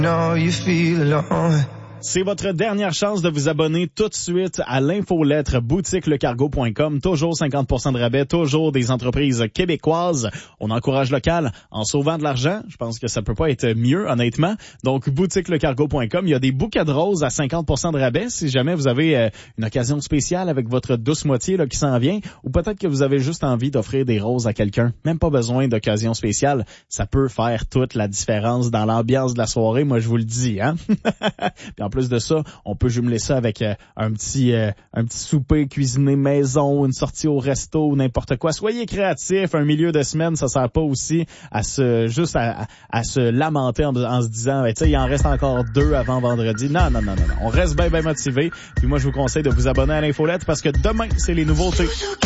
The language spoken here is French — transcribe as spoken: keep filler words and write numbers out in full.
know you feel alone. C'est votre dernière chance de vous abonner tout de suite à l'infolettre boutique le cargo point com. Toujours cinquante pour cent de rabais, toujours des entreprises québécoises. On encourage local en sauvant de l'argent. Je pense que ça peut pas être mieux, honnêtement. Donc, boutique le cargo point com. Il y a des bouquets de roses à cinquante pour cent de rabais si jamais vous avez euh, une occasion spéciale avec votre douce moitié là, qui s'en vient. Ou peut-être que vous avez juste envie d'offrir des roses à quelqu'un. Même pas besoin d'occasion spéciale. Ça peut faire toute la différence dans l'ambiance de la soirée. Moi, je vous le dis, hein. Puis en plus de ça, on peut jumeler ça avec euh, un petit euh, un petit souper cuisiné maison, une sortie au resto ou n'importe quoi. Soyez créatifs. Un milieu de semaine, ça sert pas aussi à se juste à, à, à se lamenter en, en se disant, ben, tu sais, il en reste encore deux avant vendredi. Non, non, non, non, non. On reste bien, bien motivés. Puis moi, je vous conseille de vous abonner à l'infolettre parce que demain, c'est les nouveautés.